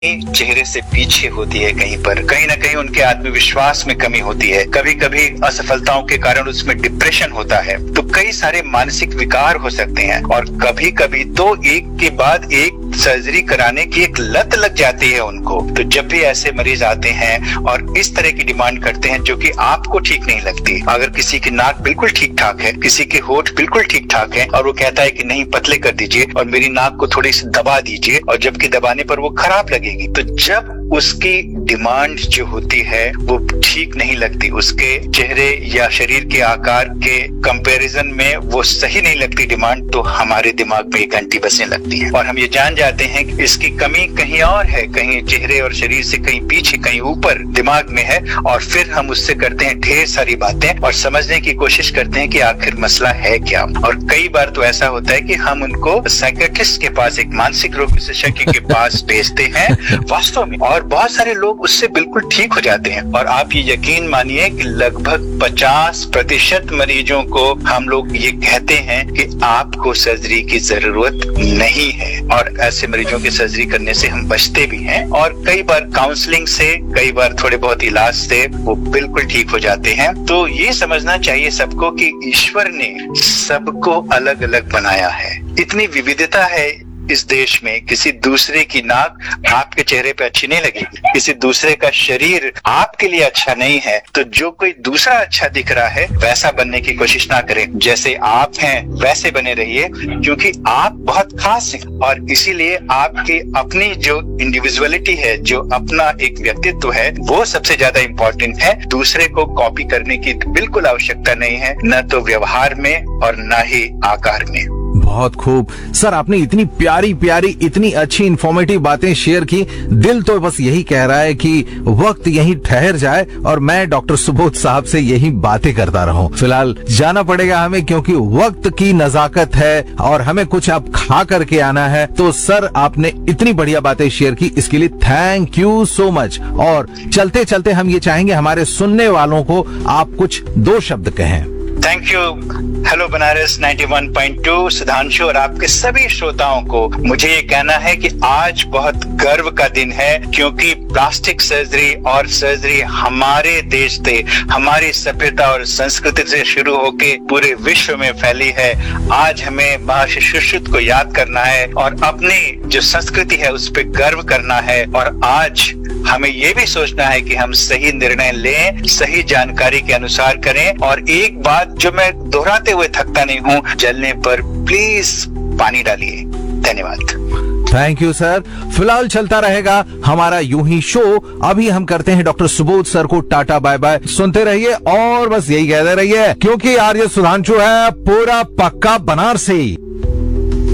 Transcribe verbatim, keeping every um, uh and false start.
चेहरे से पीछे होती है, कहीं पर कहीं ना कहीं उनके आत्मविश्वास में कमी होती है, कभी कभी असफलताओं के कारण उसमें डिप्रेशन होता है। तो कई सारे मानसिक विकार हो सकते हैं और कभी कभी तो एक के बाद एक सर्जरी कराने की एक लत लग जाती है उनको। तो जब भी ऐसे मरीज आते हैं और इस तरह की डिमांड करते हैं जो कि आपको ठीक नहीं लगती, अगर किसी की नाक बिल्कुल ठीक ठाक है, किसी के होठ बिल्कुल ठीक ठाक है और वो कहता है कि नहीं पतले कर दीजिए और मेरी नाक को थोड़ी सी दबा दीजिए, और जबकि दबाने पर वो खराब लगेगी, तो जब उसकी डिमांड जो होती है वो ठीक नहीं लगती, उसके चेहरे या शरीर के आकार के कंपैरिजन में वो सही नहीं लगती डिमांड, तो हमारे दिमाग में एक घंटी बजने लगती है और हम ये जान जाते हैं कि इसकी कमी कहीं और है, कहीं चेहरे और शरीर से कहीं पीछे, कहीं ऊपर दिमाग में है। और फिर हम उससे करते हैं ढेर सारी बातें और समझने की कोशिश करते हैं कि आखिर मसला है क्या। और कई बार तो ऐसा होता है कि हम उनको साइकियाट्रिस्ट के पास, एक मानसिक रोग विशेषज्ञ के पास भेजते हैं वास्तव में, और बहुत सारे लोग उससे बिल्कुल ठीक हो जाते हैं। और आप ये यकीन मानिए कि लगभग पचास प्रतिशत मरीजों को हम लोग ये कहते हैं कि आपको सर्जरी की जरूरत नहीं है, और ऐसे मरीजों की सर्जरी करने से हम बचते भी हैं और कई बार काउंसलिंग से, कई बार थोड़े बहुत इलाज से वो बिल्कुल ठीक हो जाते हैं। तो ये समझना चाहिए सबको कि ईश्वर ने सबको अलग अलग बनाया है, इतनी विविधता है इस देश में। किसी दूसरे की नाक आपके चेहरे पे अच्छी नहीं लगेगी, किसी दूसरे का शरीर आपके लिए अच्छा नहीं है, तो जो कोई दूसरा अच्छा दिख रहा है वैसा बनने की कोशिश ना करें। जैसे आप हैं वैसे बने रहिए, क्योंकि आप बहुत खास हैं और इसीलिए आपकी अपनी जो इंडिविजुअलिटी है, जो अपना एक व्यक्तित्व है, वो सबसे ज्यादा इम्पोर्टेंट है। दूसरे को कॉपी करने की बिल्कुल आवश्यकता नहीं है, न तो व्यवहार में और न ही आकार में। बहुत खूब सर, आपने इतनी प्यारी प्यारी इतनी अच्छी इंफॉर्मेटिव बातें शेयर की। दिल तो बस यही कह रहा है कि वक्त यहीं ठहर जाए और मैं डॉक्टर सुबोध साहब से यही बातें करता रहूं। फिलहाल जाना पड़ेगा हमें, क्योंकि वक्त की नजाकत है और हमें कुछ अब खा करके आना है। तो सर, आपने इतनी बढ़िया बातें शेयर की, इसके लिए थैंक यू सो मच। और चलते चलते हम ये चाहेंगे हमारे सुनने वालों को आप कुछ दो शब्द कहें। Thank you. Hello Banaras ninety one point two Sudhanshu और आपके सभी श्रोताओं को मुझे ये कहना है कि आज बहुत गर्व का दिन है, क्योंकि प्लास्टिक सर्जरी और सर्जरी हमारे देश से, हमारी सभ्यता और संस्कृति से शुरू होके पूरे विश्व में फैली है। आज हमें महर्षि सुश्रुत को याद करना है और अपनी जो संस्कृति है उस पर गर्व करना है। और आज हमें ये भी सोचना है कि हम सही निर्णय लें, सही जानकारी के अनुसार करें। और एक बात जो मैं दोहराते हुए थकता नहीं हूँ, जलने पर प्लीज पानी डालिए। धन्यवाद। Thank you sir. फिलहाल चलता रहेगा हमारा यूं ही शो। अभी हम करते हैं डॉक्टर सुबोध सर को टाटा बाय बाय। सुनते रहिए और बस यही कहते रहिए, क्योंकि आर्य सुधांशु है पूरा पक्का बनारसी।